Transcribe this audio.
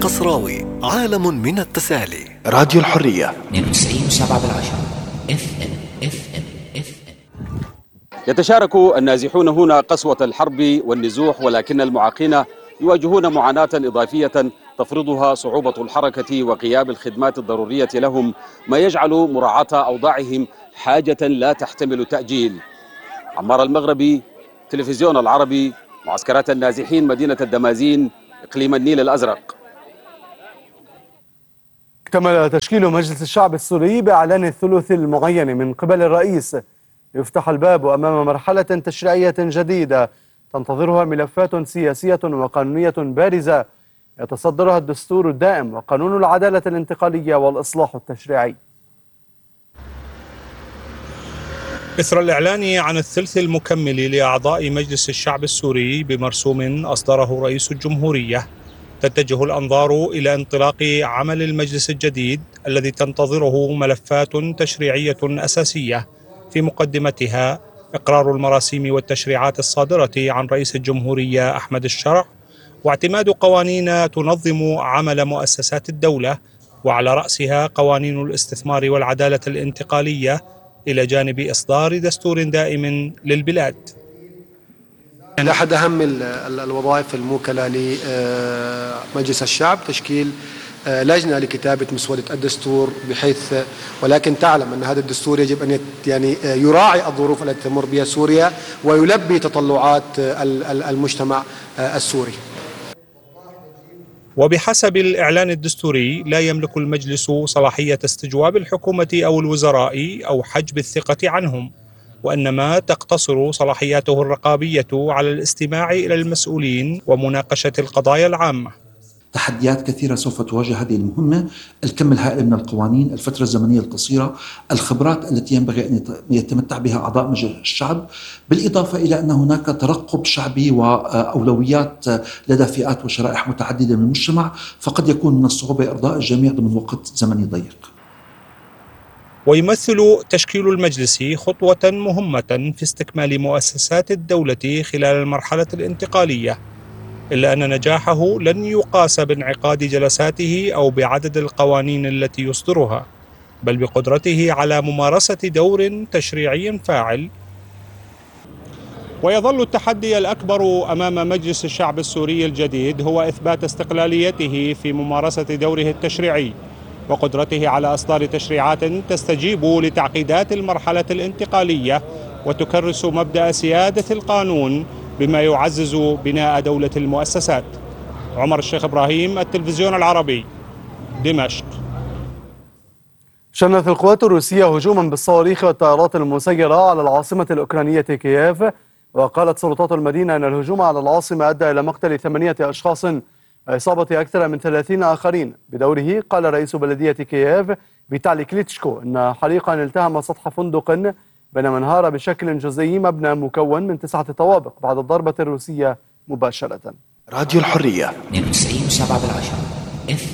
القصراوي، عالم من التسالي. راديو الحرية 92.7 FM. يتشارك النازحون هنا قسوة الحرب والنزوح، ولكن المعاقين يواجهون معاناة إضافية تفرضها صعوبة الحركة وغياب الخدمات الضرورية لهم، ما يجعل مراعاة أوضاعهم حاجة لا تحتمل تأجيل. عمار المغربي، تلفزيون العربي، معسكرات النازحين، مدينة الدمازين، إقليم النيل الأزرق. اكتمل تشكيل مجلس الشعب السوري بإعلان الثلث المعين من قبل الرئيس. يفتح الباب أمام مرحلة تشريعية جديدة تنتظرها ملفات سياسية وقانونية بارزة يتصدرها الدستور الدائم وقانون العدالة الانتقالية والإصلاح التشريعي. إثر الإعلان عن الثلث المكمل لأعضاء مجلس الشعب السوري بمرسوم أصدره رئيس الجمهورية، تتجه الأنظار إلى انطلاق عمل المجلس الجديد الذي تنتظره ملفات تشريعية أساسية، في مقدمتها إقرار المراسيم والتشريعات الصادرة عن رئيس الجمهورية أحمد الشرع، واعتماد قوانين تنظم عمل مؤسسات الدولة، وعلى رأسها قوانين الاستثمار والعدالة الانتقالية، إلى جانب إصدار دستور دائم للبلاد. يعني أحد أهم الوظائف الموكلة لمجلس الشعب تشكيل لجنة لكتابة مسودة الدستور، بحيث ولكن تعلم أن هذا الدستور يجب أن يعني يراعي الظروف التي تمر بها سوريا ويلبي تطلعات المجتمع السوري. وبحسب الإعلان الدستوري لا يملك المجلس صلاحية استجواب الحكومة أو الوزراء أو حجب الثقة عنهم، وإنما تقتصر صلاحياته الرقابية على الاستماع إلى المسؤولين ومناقشة القضايا العامة. تحديات كثيرة سوف تواجه هذه المهمة: الكم الهائل من القوانين، الفترة الزمنية القصيرة، الخبرات التي ينبغي أن يتمتع بها أعضاء مجلس الشعب، بالإضافة إلى أن هناك ترقب شعبي وأولويات لدى فئات وشرائح متعددة من المجتمع، فقد يكون من الصعوبة إرضاء الجميع ضمن وقت زمني ضيق. ويمثل تشكيل المجلس خطوة مهمة في استكمال مؤسسات الدولة خلال المرحلة الانتقالية، إلا أن نجاحه لن يقاس بانعقاد جلساته أو بعدد القوانين التي يصدرها، بل بقدرته على ممارسة دور تشريعي فاعل. ويظل التحدي الأكبر أمام مجلس الشعب السوري الجديد هو إثبات استقلاليته في ممارسة دوره التشريعي، وقدرته على إصدار تشريعات تستجيب لتعقيدات المرحلة الانتقالية وتكرس مبدأ سيادة القانون، بما يعزز بناء دولة المؤسسات. عمر الشيخ إبراهيم، التلفزيون العربي، دمشق. شنت القوات الروسية هجوما بالصواريخ والطائرات المسيرة على العاصمة الأوكرانية كييف، وقالت سلطات المدينة أن الهجوم على العاصمة أدى إلى مقتل 8 أشخاص وإصابة أكثر من 30 آخرين. بدوره قال رئيس بلدية كييف فيتالي كليتشكو أن حريقا التهم سطح فندق، بينما انهار بشكل جزئي مبنى مكون من 9 طوابق بعد الضربة الروسية مباشرة. راديو الحرية 92.7